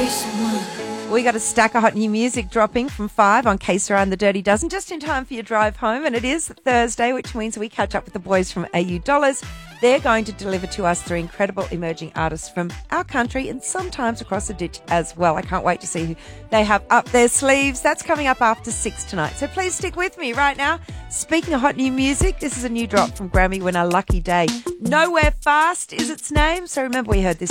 We got a stack of hot new music dropping from 5 on K-Star and the Dirty Dozen, just in time for your drive home. And it is Thursday, which means we catch up with the boys from AU Dollars. They're going to deliver to us 3 incredible emerging artists from our country and sometimes across the ditch as well. I can't wait to see who they have up their sleeves. That's coming up after 6 tonight. So please stick with me right now. Speaking of hot new music, this is a new drop from Grammy winner Lucky Day. Nowhere Fast is its name. So remember we heard this